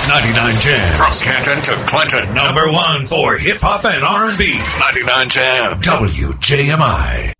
99 Jam. From Canton to Clinton. Number one for hip hop and R&B. 99 Jam. WJMI.